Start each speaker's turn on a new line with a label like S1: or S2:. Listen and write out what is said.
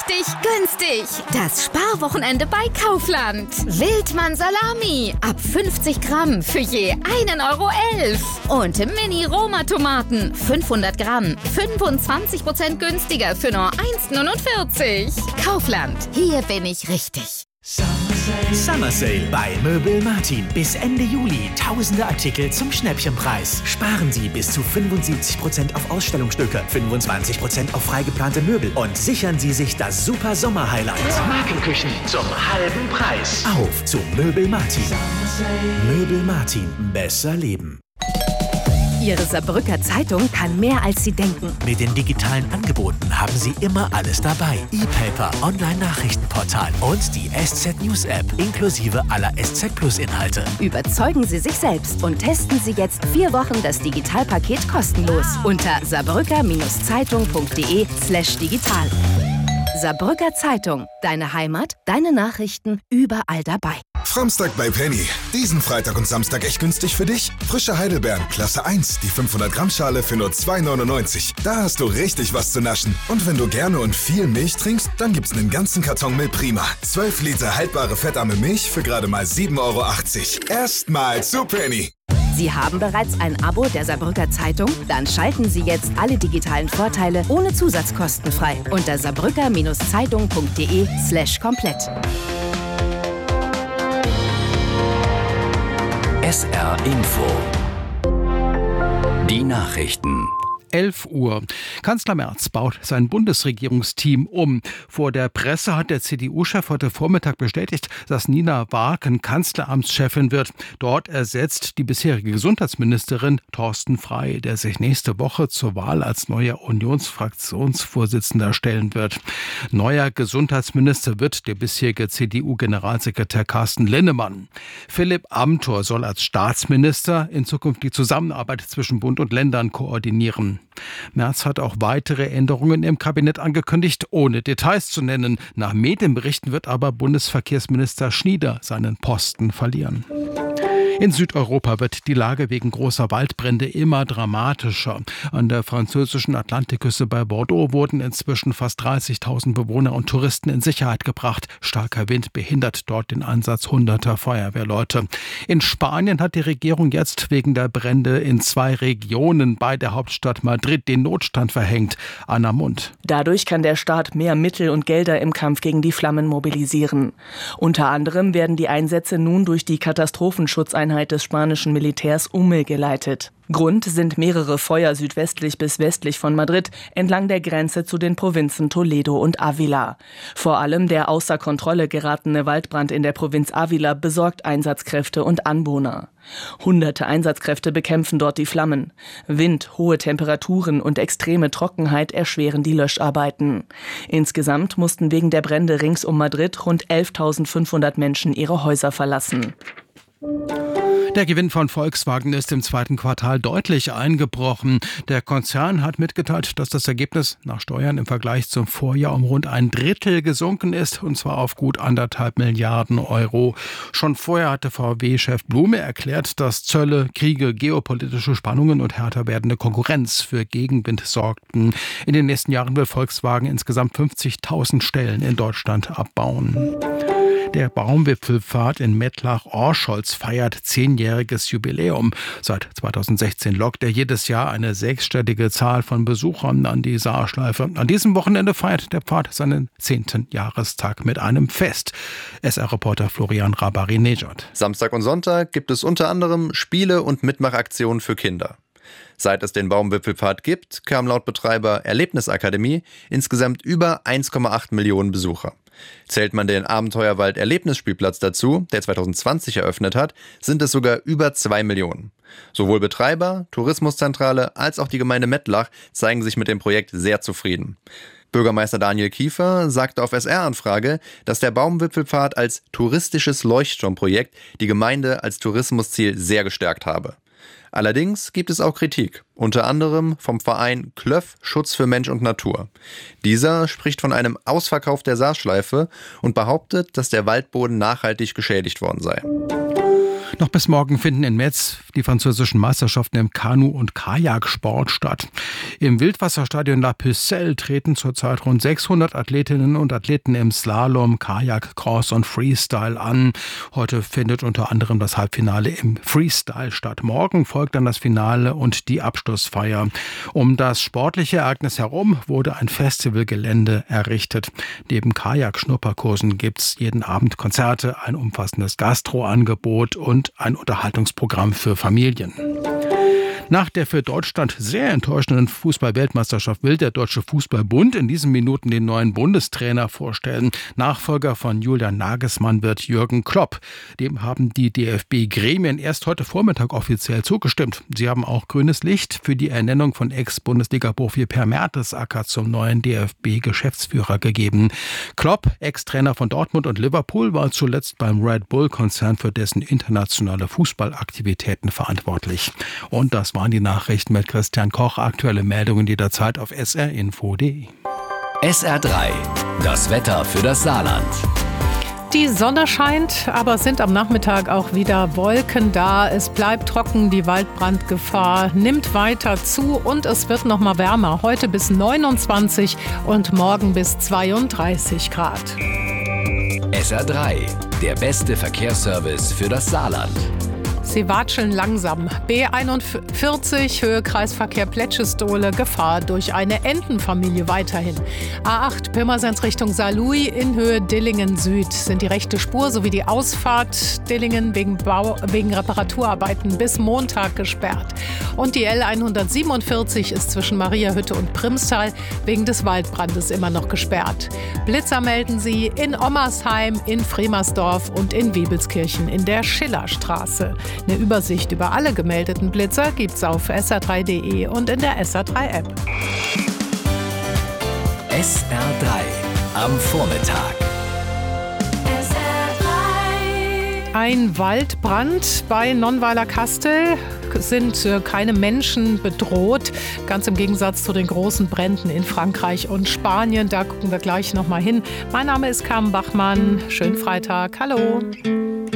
S1: richtig günstig. Das Sparwochenende bei Kaufland. Wildmann Salami ab 50 Gramm für je 1,11 €. Und Mini-Roma-Tomaten 500 Gramm 25% günstiger für nur 1,49 €. Kaufland, hier bin ich richtig.
S2: Summer Sale bei Möbel Martin. Bis Ende Juli tausende Artikel zum Schnäppchenpreis. Sparen Sie bis zu 75% auf Ausstellungsstücke, 25% auf freigeplante Möbel und sichern Sie sich das super Sommer-Highlight. Markenküchen zum halben Preis. Auf zu Möbel Martin. Möbel Martin. Besser leben.
S1: Ihre Saarbrücker Zeitung kann mehr, als Sie denken.
S2: Mit den digitalen Angeboten haben Sie immer alles dabei. E-Paper, Online-Nachrichtenportal und die SZ News App inklusive aller SZ Plus Inhalte.
S1: Überzeugen Sie sich selbst und testen Sie jetzt 4 Wochen das Digitalpaket kostenlos unter saarbrücker-zeitung.de/digital. Saarbrücker Zeitung. Deine Heimat, deine Nachrichten, überall dabei.
S3: Samstag bei Penny. Diesen Freitag und Samstag echt günstig für dich? Frische Heidelbeeren, Klasse 1, die 500 Gramm Schale für nur 2,99 €. Da hast du richtig was zu naschen. Und wenn du gerne und viel Milch trinkst, dann gibt's einen ganzen Karton Milch Prima. 12 Liter haltbare fettarme Milch für gerade mal 7,80 €. Erstmal zu Penny.
S1: Sie haben bereits ein Abo der Saarbrücker Zeitung? Dann schalten Sie jetzt alle digitalen Vorteile ohne Zusatzkosten frei unter saarbrücker-zeitung.de/komplett.
S4: SR Info. Die Nachrichten.
S5: 11 Uhr. Kanzler Merz baut sein Bundesregierungsteam um. Vor der Presse hat der CDU-Chef heute Vormittag bestätigt, dass Nina Waaken Kanzleramtschefin wird. Dort ersetzt die bisherige Gesundheitsministerin Thorsten Frey, der sich nächste Woche zur Wahl als neuer Unionsfraktionsvorsitzender stellen wird. Neuer Gesundheitsminister wird der bisherige CDU-Generalsekretär Carsten Linnemann. Philipp Amthor soll als Staatsminister in Zukunft die Zusammenarbeit zwischen Bund und Ländern koordinieren. Merz hat auch weitere Änderungen im Kabinett angekündigt, ohne Details zu nennen. Nach Medienberichten wird aber Bundesverkehrsminister Schnieder seinen Posten verlieren. In Südeuropa wird die Lage wegen großer Waldbrände immer dramatischer. An der französischen Atlantikküste bei Bordeaux wurden inzwischen fast 30.000 Bewohner und Touristen in Sicherheit gebracht. Starker Wind behindert dort den Einsatz hunderter Feuerwehrleute. In Spanien hat die Regierung jetzt wegen der Brände in 2 Regionen bei der Hauptstadt Madrid den Notstand verhängt. Anna Mund.
S6: Dadurch kann der Staat mehr Mittel und Gelder im Kampf gegen die Flammen mobilisieren. Unter anderem werden die Einsätze nun durch die Katastrophenschutzeinheit des spanischen Militärs umgeleitet. Grund sind mehrere Feuer südwestlich bis westlich von Madrid entlang der Grenze zu den Provinzen Toledo und Ávila. Vor allem der außer Kontrolle geratene Waldbrand in der Provinz Ávila besorgt Einsatzkräfte und Anwohner. Hunderte Einsatzkräfte bekämpfen dort die Flammen. Wind, hohe Temperaturen und extreme Trockenheit erschweren die Löscharbeiten. Insgesamt mussten wegen der Brände rings um Madrid rund 11.500 Menschen ihre Häuser verlassen.
S5: Der Gewinn von Volkswagen ist im zweiten Quartal deutlich eingebrochen. Der Konzern hat mitgeteilt, dass das Ergebnis nach Steuern im Vergleich zum Vorjahr um rund 1/3 gesunken ist, und zwar auf gut 1,5 Milliarden €. Schon vorher hatte VW-Chef Blume erklärt, dass Zölle, Kriege, geopolitische Spannungen und härter werdende Konkurrenz für Gegenwind sorgten. In den nächsten Jahren will Volkswagen insgesamt 50.000 Stellen in Deutschland abbauen. Der Baumwipfelpfad in Mettlach-Orscholz feiert 10-jähriges Jubiläum. Seit 2016 lockt er jedes Jahr eine 6-stellige Zahl von Besuchern an die Saarschleife. An diesem Wochenende feiert der Pfad seinen 10. Jahrestag mit einem Fest. SR-Reporter Florian Rabari-Nejad.
S7: Samstag und Sonntag gibt es unter anderem Spiele und Mitmachaktionen für Kinder. Seit es den Baumwipfelpfad gibt, kamen laut Betreiber Erlebnisakademie insgesamt über 1,8 Millionen Besucher. Zählt man den Abenteuerwald Erlebnisspielplatz dazu, der 2020 eröffnet hat, sind es sogar über 2 Millionen. Sowohl Betreiber, Tourismuszentrale als auch die Gemeinde Mettlach zeigen sich mit dem Projekt sehr zufrieden. Bürgermeister Daniel Kiefer sagte auf SR-Anfrage, dass der Baumwipfelpfad als touristisches Leuchtturmprojekt die Gemeinde als Tourismusziel sehr gestärkt habe. Allerdings gibt es auch Kritik, unter anderem vom Verein Klöff Schutz für Mensch und Natur. Dieser spricht von einem Ausverkauf der Saarschleife und behauptet, dass der Waldboden nachhaltig geschädigt worden sei.
S5: Noch bis morgen finden in Metz die französischen Meisterschaften im Kanu- und Kajaksport statt. Im Wildwasserstadion La Pucelle treten zurzeit rund 600 Athletinnen und Athleten im Slalom, Kajak, Cross und Freestyle an. Heute findet unter anderem das Halbfinale im Freestyle statt. Morgen folgt dann das Finale und die Abschlussfeier. Um das sportliche Ereignis herum wurde ein Festivalgelände errichtet. Neben Kajak-Schnupperkursen gibt es jeden Abend Konzerte, ein umfassendes Gastroangebot und ein Unterhaltungsprogramm für Familien. Nach der für Deutschland sehr enttäuschenden Fußball-Weltmeisterschaft will der Deutsche Fußballbund in diesen Minuten den neuen Bundestrainer vorstellen. Nachfolger von Julian Nagelsmann wird Jürgen Klopp. Dem haben die DFB-Gremien erst heute Vormittag offiziell zugestimmt. Sie haben auch grünes Licht für die Ernennung von Ex-Bundesliga-Profi Per Mertesacker zum neuen DFB-Geschäftsführer gegeben. Klopp, Ex-Trainer von Dortmund und Liverpool, war zuletzt beim Red Bull-Konzern für dessen internationale Fußballaktivitäten verantwortlich. Und das waren die Nachrichten mit Christian Koch. Aktuelle Meldungen jederzeit auf srinfo.de.
S4: SR3, das Wetter für das Saarland.
S8: Die Sonne scheint, aber es sind am Nachmittag auch wieder Wolken da. Es bleibt trocken, die Waldbrandgefahr nimmt weiter zu und es wird noch mal wärmer. Heute bis 29 und morgen bis 32 Grad.
S4: SR3, der beste Verkehrsservice für das Saarland.
S8: Sie watscheln langsam. B41, Höhe Kreisverkehr Pletschestole, Gefahr durch eine Entenfamilie weiterhin. A8 Pirmasens Richtung Saarlouis in Höhe Dillingen Süd sind die rechte Spur sowie die Ausfahrt Dillingen wegen Reparaturarbeiten bis Montag gesperrt. Und die L147 ist zwischen Mariahütte und Primstal wegen des Waldbrandes immer noch gesperrt. Blitzer melden sie in Ommersheim, in Fremersdorf und in Wiebelskirchen in der Schillerstraße. Eine Übersicht über alle gemeldeten Blitzer gibt's auf sr3.de und in der SR3-App.
S4: SR3 am Vormittag.
S8: Ein Waldbrand bei Nonnweiler Kastel. Sind keine Menschen bedroht, ganz im Gegensatz zu den großen Bränden in Frankreich und Spanien. Da gucken wir gleich noch mal hin. Mein Name ist Carmen Bachmann. Schönen Freitag. Hallo.